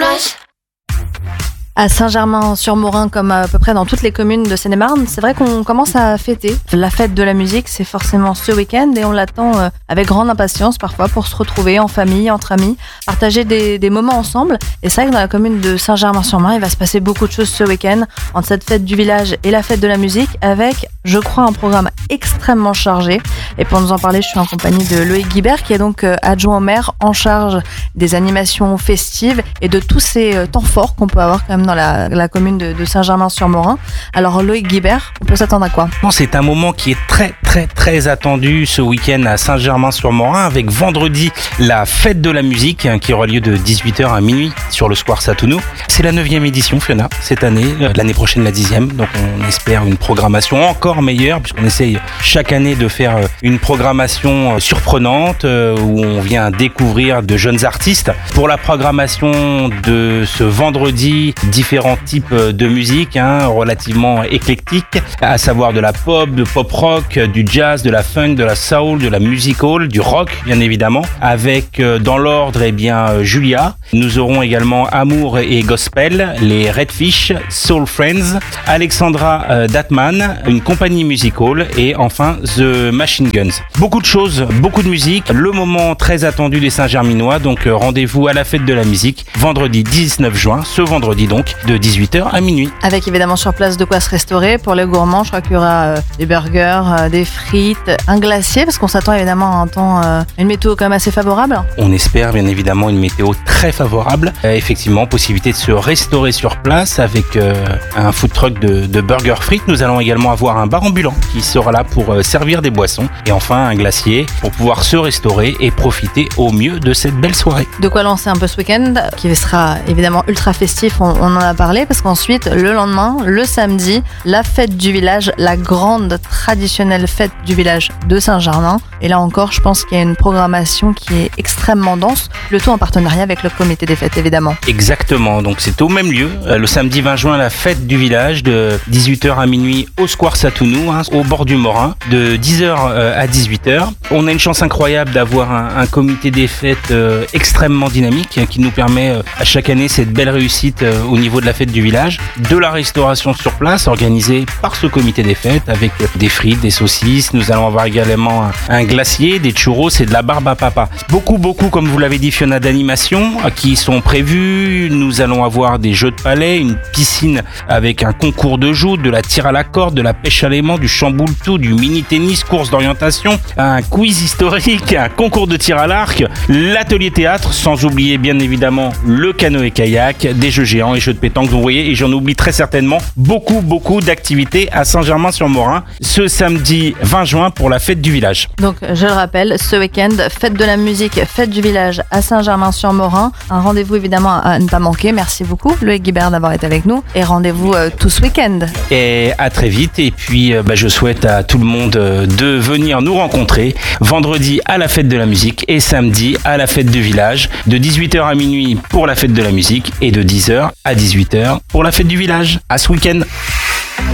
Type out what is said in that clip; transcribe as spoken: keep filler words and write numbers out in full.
flash. À Saint-Germain-sur-Morin, comme à peu près dans toutes les communes de Seine-et-Marne, c'est vrai qu'on commence à fêter. La fête de la musique, c'est forcément ce week-end et on l'attend avec grande impatience parfois pour se retrouver en famille, entre amis, partager des, des moments ensemble. Et c'est vrai que dans la commune de Saint-Germain-sur-Morin, il va se passer beaucoup de choses ce week-end entre cette fête du village et la fête de la musique avec, je crois, un programme extrêmement chargé. Et pour nous en parler, je suis en compagnie de Loïc Guibert qui est donc adjoint au maire en charge des animations festives et de tous ces temps forts qu'on peut avoir quand même dans la, la commune de, de Saint-Germain-sur-Morin. Alors Loïc Guibert, on peut s'attendre à quoi ? C'est un moment qui est très très très attendu ce week-end à Saint-Germain-sur-Morin avec vendredi la fête de la musique qui aura lieu de dix-huit heures à minuit sur le square Satounou. C'est la neuvième édition Fiona cette année, l'année prochaine la dixième, donc on espère une programmation encore meilleure puisqu'on essaye chaque année de faire une programmation surprenante où on vient découvrir de jeunes artistes. Pour la programmation de ce vendredi, différents types de musique hein, relativement éclectiques, à savoir de la pop, de pop rock, du jazz, de la funk, de la soul, de la music hall, du rock bien évidemment, avec dans l'ordre eh bien Julia. Nous aurons également Amour et Gospel, les Redfish, Soul Friends, Alexandra euh, Datman, une compagnie music hall et enfin The Machine Guns. Beaucoup de choses, beaucoup de musique, le moment très attendu des Saint-Germinois, donc euh, rendez-vous à la fête de la musique, vendredi dix-neuf juin, ce vendredi donc, de dix-huit heures à minuit. Avec évidemment sur place de quoi se restaurer pour les gourmands, je crois qu'il y aura euh, des burgers, euh, des frites, un glacier, parce qu'on s'attend évidemment à un temps, euh, une météo quand même assez favorable. On espère bien évidemment une météo très favorable, euh, effectivement possibilité de se restaurer sur place avec euh, un food truck de, de burgers frites. Nous allons également avoir un bar ambulant qui sera là pour euh, servir des boissons et enfin un glacier pour pouvoir se restaurer et profiter au mieux de cette belle soirée. De quoi lancer un peu ce week-end qui sera évidemment ultra festif, on, on en a parlé parce qu'ensuite le lendemain, le samedi, la fête du village, la grande traditionnelle fête du village de Saint-Germain. Et là encore, je pense qu'il y a une programmation qui est extrêmement dense, le tout en partenariat avec le comité des fêtes évidemment. Exactement, donc c'est au même lieu, le samedi vingt juin, la fête du village de dix-huit heures à minuit au square Satounou, hein, au bord du Morin, de dix heures à dix-huit heures. On a une chance incroyable d'avoir un, un comité des fêtes euh, extrêmement dynamique qui nous permet euh, à chaque année cette belle réussite euh, au niveau de la fête du village, de la restauration sur place organisée par ce comité des fêtes avec des frites, des saucisses. Nous allons avoir également un, un glacier, des churros et de la barbe à papa. Beaucoup, beaucoup, comme vous l'avez dit, Fiona, d'animations qui sont prévues. Nous allons avoir des jeux de palais, une piscine avec un concours de joutes, de la tire à la corde, de la pêche à l'aimant, du chamboule-tout, du mini-tennis, course d'orientation, un quiz historique, un concours de tir à l'arc, l'atelier théâtre, sans oublier bien évidemment le canoë-kayak, des jeux géants et jeux de pétanque. Vous voyez, et j'en oublie très certainement beaucoup, beaucoup d'activités à Saint-Germain-sur-Morin ce samedi vingt juin pour la fête du village. Donc, je le rappelle, ce week-end, fête de la musique, fête du village à Saint-Germain-sur-Morin. Un rendez-vous évidemment à ne pas manquer. Merci beaucoup, Loïc Guibert, d'avoir été avec nous. Et rendez-vous euh, tout ce week-end. Et à très vite. Et puis, euh, bah, je souhaite à tout le monde euh, de venir nous rencontrer vendredi à la fête de la musique et samedi à la fête du village de dix-huit heures à minuit pour la fête de la musique et de dix heures à dix-huit heures pour la fête du village. À ce week-end.